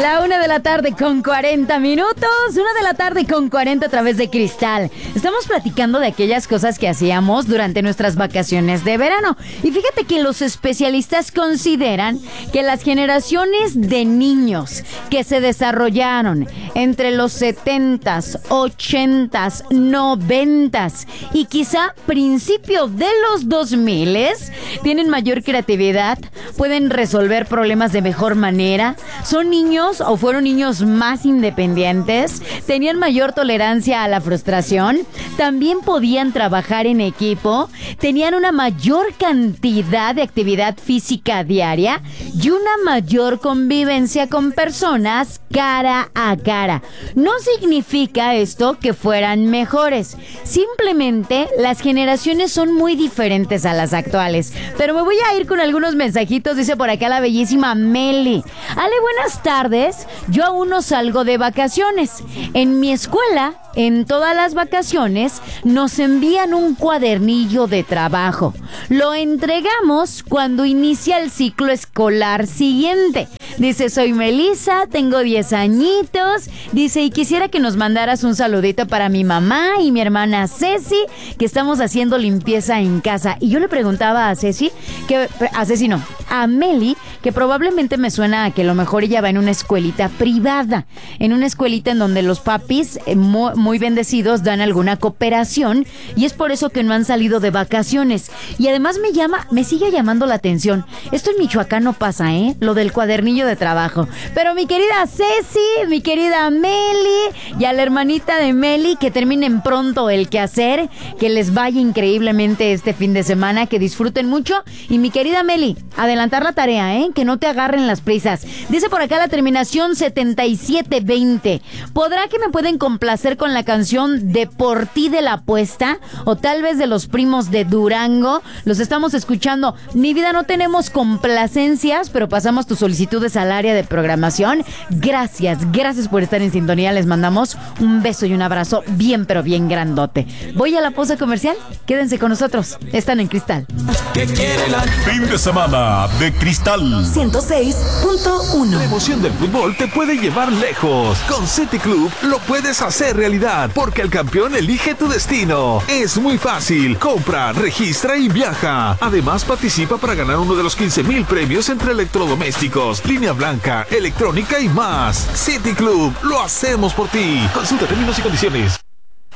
La 1:40 p.m. 1:40 p.m. a través de Cristal. Estamos platicando de aquellas cosas que hacíamos durante nuestras vacaciones de verano. Y fíjate que los especialistas consideran que las generaciones de niños que se desarrollaron entre los 70s, 80s, 90s y quizá principios de los 2000s tienen mayor creatividad, pueden resolver problemas de mejor manera, son niños o fueron niños más independientes, tenían mayor tolerancia a la frustración, también podían trabajar en equipo, tenían una mayor cantidad de actividad física diaria y una mayor convivencia con personas cara a cara. No significa esto que fueran mejores, simplemente las generaciones son muy diferentes a las actuales. Pero me voy a ir con algunos mensajitos, dice por acá la bellísima Meli. Ale, buenas tardes. Yo aún no salgo de vacaciones. En mi escuela, en todas las vacaciones, nos envían un cuadernillo de trabajo. Lo entregamos cuando inicia el ciclo escolar siguiente. Dice, soy Melissa, tengo 10 añitos. Dice, y quisiera que nos mandaras un saludito para mi mamá y mi hermana Ceci, que estamos haciendo limpieza en casa. Y yo le preguntaba a Meli, que probablemente me suena a que a lo mejor ella va en una escuelita privada, en una escuelita en donde los papis muy bendecidos dan alguna cooperación, y es por eso que no han salido de vacaciones. Y además me sigue llamando la atención. Esto en Michoacán no pasa, lo del cuadernillo de trabajo. Pero mi querida Ceci, mi querida Meli y a la hermanita de Meli, que terminen pronto el quehacer, que les vaya increíblemente este fin de semana, que disfruten mucho. Y mi querida Meli, adelantar la tarea, que no te agarren las prisas. Dice por acá la terminación 7720. ¿Podrá que me pueden complacer con la canción de Por Ti de la Apuesta? O tal vez de Los Primos de Durango. Los estamos escuchando. Mi vida, no tenemos complacencias, pero pasamos tus solicitudes al área de programación. Gracias por estar en sintonía. Les mandamos un beso y un abrazo bien, pero bien grandote. Voy a la pausa comercial. Quédense con nosotros. Están en Cristal. Fin de semana de Cristal 106.1. La emoción del fútbol te puede llevar lejos. Con City Club lo puedes hacer realidad, porque el campeón elige tu destino. Es muy fácil. Compra, registra y viaja. Además, participa para ganar uno de los 15,000 premios entre electrodomésticos, línea blanca, electrónica y más. City Club, lo hacemos por ti. Consulta términos y condiciones.